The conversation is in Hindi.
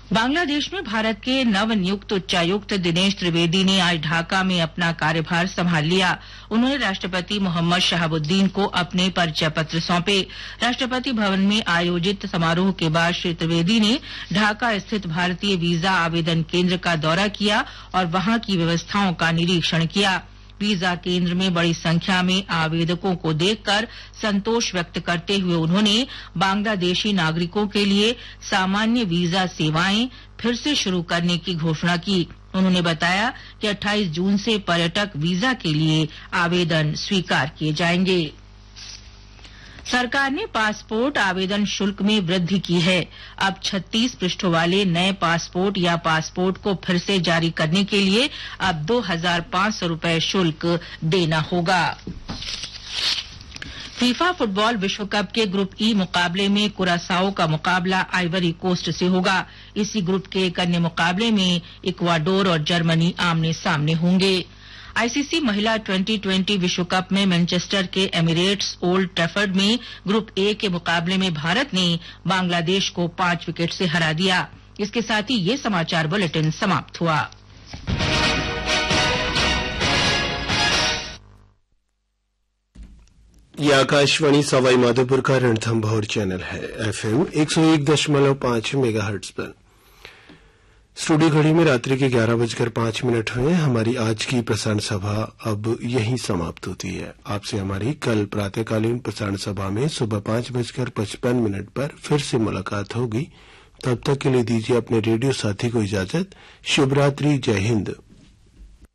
बांग्लादेश में भारत के नवनियुक्त उच्चायुक्त दिनेश त्रिवेदी ने आज ढाका में अपना कार्यभार संभाल लिया। उन्होंने राष्ट्रपति मोहम्मद शहाबुद्दीन को अपने परिचय पत्र सौंपे। राष्ट्रपति भवन में आयोजित समारोह के बाद श्री त्रिवेदी ने ढाका स्थित भारतीय वीजा आवेदन केंद्र का दौरा किया और वहां की व्यवस्थाओं का निरीक्षण किया। वीजा केंद्र में बड़ी संख्या में आवेदकों को देखकर संतोष व्यक्त करते हुए उन्होंने बांग्लादेशी नागरिकों के लिए सामान्य वीजा सेवाएं फिर से शुरू करने की घोषणा की। उन्होंने बताया कि 28 जून से पर्यटक वीजा के लिए आवेदन स्वीकार किए जाएंगे। सरकार ने पासपोर्ट आवेदन शुल्क में वृद्धि की है। अब 36 पृष्ठों वाले नए पासपोर्ट या पासपोर्ट को फिर से जारी करने के लिए अब 2,500 रुपए शुल्क देना होगा। फीफा फुटबॉल विश्व कप के ग्रुप ई मुकाबले में कुरासाओ का मुकाबला आइवरी कोस्ट से होगा। इसी ग्रुप के एक अन्य मुकाबले में इक्वाडोर और जर्मनी आमने सामने होंगे। आईसीसी महिला 2020 विश्व कप में मैनचेस्टर के एमिरेट्स ओल्ड ट्रैफर्ड में ग्रुप ए के मुकाबले में भारत ने बांग्लादेश को 5 विकेट से हरा दिया। इसके साथ ही ये समाचार बुलेटिन समाप्त हुआ। ये आकाशवाणी सवाई माधोपुर का रणथंभौर चैनल है। एफएम 101.5 मेगाहर्ट्ज पर। स्टूडियो घड़ी में रात्रि के 11:05 हुए। हमारी आज की प्रसारण सभा अब यहीं समाप्त होती है। आपसे हमारी कल प्रातःकालीन प्रसारण सभा में सुबह 5:55 पर फिर से मुलाकात होगी। तब तक के लिए दीजिए अपने रेडियो साथी को इजाजत। शुभ रात्रि। जय हिंद।